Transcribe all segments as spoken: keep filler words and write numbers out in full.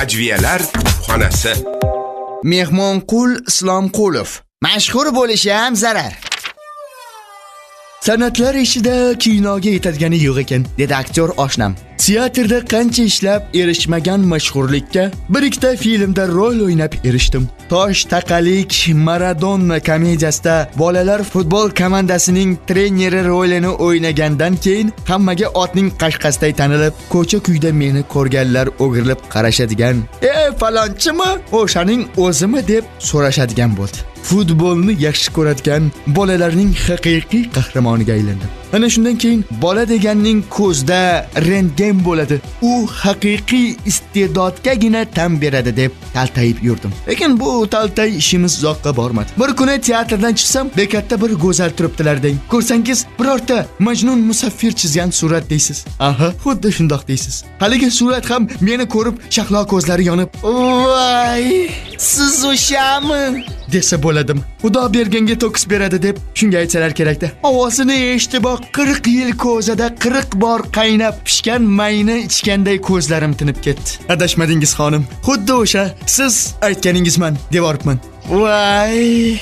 Ajviyalar kutubxonasi. Mehmonqul Islomqulov. Mashhur bo'lishi ham zarar. San'atlar ishida kinoga yetadigan yo'q ekan, dedi aktyor oshnam. Teatrda qancha ishlab erishmagan mashhurlikka bir ikkita filmda rol o'ynab erishdim. Tosh taqalik Maradona komediyasida bolalar futbol komandasining treneri rolini o'ynagandan keyin hammaga otning qashqasiday tanilib, ko'cha-kuyda meni ko'rganlar o'girilib qarashadigan, "Ey, falonchimi? O'shaning o'zimi?" deb so'rashadigan bo'ldi. Futbolni yaxshi ko'radigan bolalarning haqiqiy qahramoniga aylandim. Ana shundan keyin bola deganning ko'zda rentgen bo'ladi. U haqiqiy iste'dodgagina tan beradi deb taltayib yurdim. Lekin bu taltay ishimiz uzoqqa bormadi. Bir kuni teatrdan chiqsam, bekatda bir go'zal turibdilar deng. Ko'rsangiz, birorta Majnun Musaffir chizgan surat deysiz. Aha, xuddi shundoq deysiz. Haligi surat ham meni ko'rib, shahlo ko'zlari yonib, "Voy, siz o'shami?" desa bo'ladim. Xudo berganga to'kis beradi deb shunga aytsalar kerakda. Ovozini eshitib qirq yil ko'zada qirq bor qaynab pishgan mayni ichganday ko'zlarim tinib ketdi. Adashmadingiz xonim. Xuddi o'sha siz aytganingizman devoribman. Voy,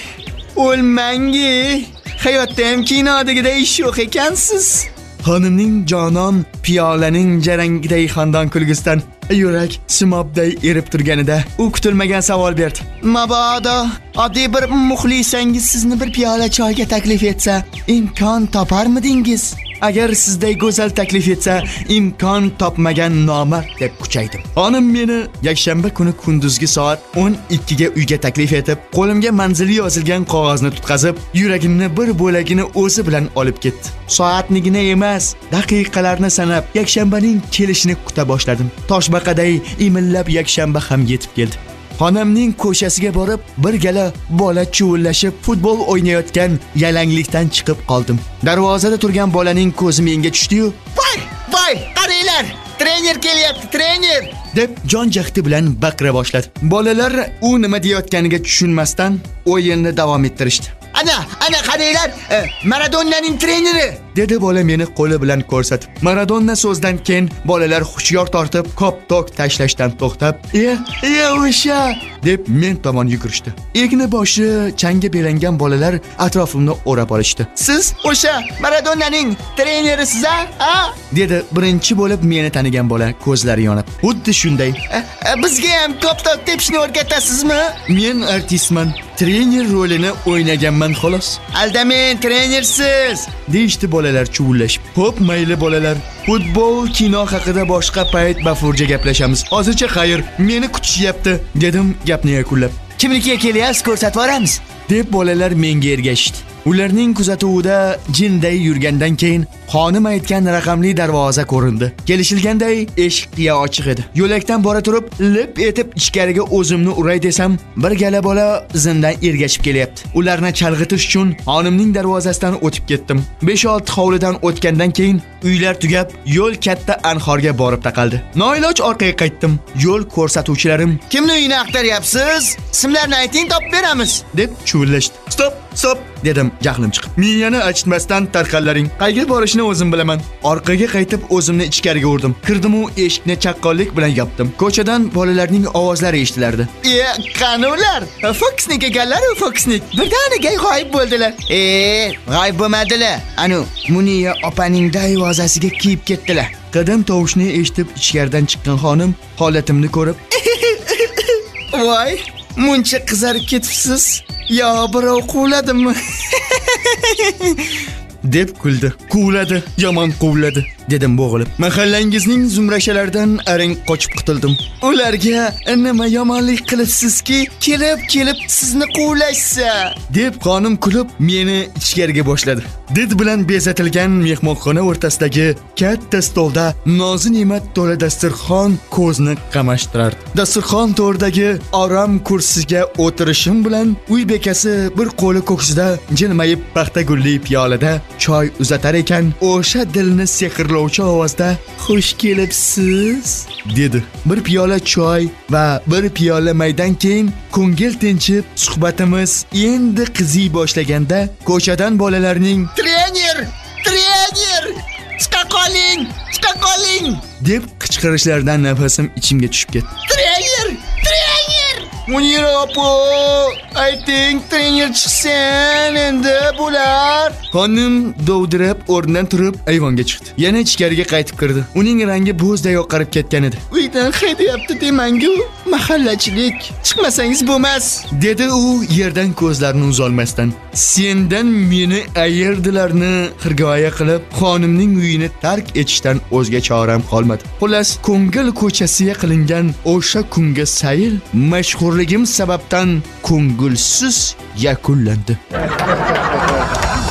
o'lmangi. Hayotda ham kinodagidek ish yo'q ekansiz. Xonimning jonon piyolaning jarangiday xandon kulgisidan yurak simobday erib turganida u kutilmagan savol berdi. Mabodo oddiy bir muxlisangiz sizni bir piyola choyga taklif etsa, imkon toparmidingiz? Agar sizday go'zal taklif etsa, imkon topmagan nomard deb kuchaydim. Xonim meni yakshanba kuni kunduzgi soat o'n ikkiga uyga taklif etib, qo'limga manzili yozilgan qog'ozni tutqazib, yuragimni bir bo'lagini o'zi bilan olib ketdi. Soatnigina emas, daqiqalarni sanab, yakshanbaning kelishini kuta boshladim. Toshbaqaday imillab yakshanba ham yetib keldi. Xonamning ko'chasiga borib, bir gala bola chuvillashib futbol o'ynayotgan yalanglikdan chiqib qoldim. Darvozada turgan bolaning ko'zi menga tushdi-yu, "Voy, voy, qaranglar, trener kelyapti, trener!" deb jon jahdi bilan baqira boshladi. Bolalar u nima deyotganiga tushunmasdan o'yinni davom ettirishdi. "Ana, ana qaranglar, Maradonaning treneri!" dedi bola meni qo'li bilan ko'rsatib. Maradona so'zdan keyin bolalar hushyor tortib, kop-tok tashlashdan to'xtab, "E, e o'sha!" deb men tomon yugurishdi. Egni boshi changga belangan bolalar atrofimni o'rab olishdi. "Siz o'sha Maradonaning trenerisiz, a?" dedi birinchi bo'lib meni tanigan bola ko'zlari yonib. Xuddi shunday. "Bizga ham top-top tepishni o'rgatasizmi?" "Men artistman, trener rolini o'ynaganman xolos." "Aldamang, trenersiz!" deyishdi bolalar chuvillashib. "Xo'p, mayli bolalar. Futbol, kino haqida boshqa payt bafurja gaplashamiz. Hozircha xayr, meni kutishyapti", dedim gapni yakunlab. "Kimnikiga kelyapsiz, ko'rsatib boramiz", deb bolalar menga ergashdi. Ularning kuzatuvida jinday yurgandan keyin xonim aytgan raqamli darvoza ko'rindi. Kelishilganday eshik qiya ochiq edi. Yo'lakdan bora turib, lip etib ichkariga o'zimni uray desam, bir gala bola zindan ergashib kelyapti. Ularni chalg'itish uchun xonimning darvozasidan o'tib ketdim. besh olti hovlidan o'tgandan keyin uylar tugab, yo'l katta anhorga borib taqaldi. Noiloj orqaga qaytdim. Yo'l ko'rsatuvchilarim, "Kimni uyini aqtaryapsiz? Ismlarini ayting, topib beramiz", deb chuvillashdi. "Stop, stop", dedim jahlim chiqib. "Miyani achitmasdan tarqallaring. Qayga borishni o'zim bilaman." Orqaga qaytib o'zimni ichkariga urdim. Kirdim u eshikni chaqqonlik bilan yopdim. Ko'chadan bolalarning ovozlari eshitilardi. "E, qani ular? Fokusnik ekanlar, fokusnik. Birdaniga g'oyib bo'ldilar." "E, g'oyib bo'lmadilar. Anu, Muniya opaning darvozasiga kiyib ketdilar." Qadam tovushni eshitib ichkaridan chiqqan xonim holatimni ko'rib, "Voy, muncha qizarib ketibsiz. Yo, birov quvladimi?" deb kuldi. "Quvladi, yomon quvladi", dedim bo'g'ilib. Mahallangizning zumrashalaridan arang qochib qutuldim. Ularga nima yomonlik qilibsizki, kelib-kelib sizni quvlashsa, deb xonim kulib meni ichkariga boshladi. Did bilan bezatilgan mehmonxona o'rtasidagi katta stolda nozi-ne'mat to'la dasturxon ko'zni qamashtirardi. Dasturxon to'rdagi orom kursiga o'tirishim bilan uy bekasi bir qo'li ko'ksida jilmayib paxta gulli piyolada choy uzatar ekan, o'sha dilni sehrlovchi ovozda "Xush kelibsiz", dedi. Bir piyola choy va bir piyola maydan keyin ko'ngil tinchib, suhbatimiz endi qiziy boshlaganda ko'chadan bolalarning "Trener! Trener! Chiqa qoling! Chiqa qoling!" deb qichqirishlaridan nafasim ichimga tushib ketdi. "Trener! Munira opa, ayting trener chiqsin endi bular. Xonim dovdirab o'rnidan turib ayvonga chiqdi. Yana ichkariga qaytib kirdi. Uning rangi bo'zday oqarib ketgan edi. Uydan haydayapti demangu, mahallachilik. Chiqmasangiz bo'lmas, dedi u yerdan ko'zlarini uzolmasdan. Sendan meni ayirdilarni xirgoya qilib, xonimning uyini tark etishdan o'zga choram qolmadi. Xullas, ko'ngil ko'chasiga qilingan o'sha kunga sayil mashhurligim sababdan ko'ngilsiz yakunlandi.